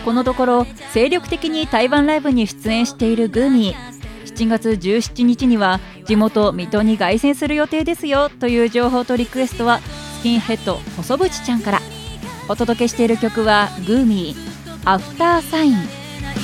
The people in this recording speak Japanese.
このところ精力的に台湾ライブに出演しているグーミー。7月17日には地元水戸に凱旋する予定ですよという情報とリクエストはスキンヘッド細渕ちゃんから。お届けしている曲はグーミーアフターサイン。